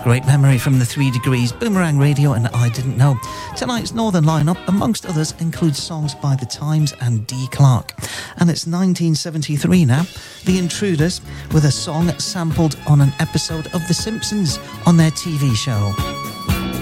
great memory from the 3 Degrees, Boomerang Radio and I Didn't Know. Tonight's Northern lineup, amongst others, includes songs by The Times and Dee Clark. And it's 1973 now. The Intruders with a song sampled on an episode of The Simpsons on their TV show.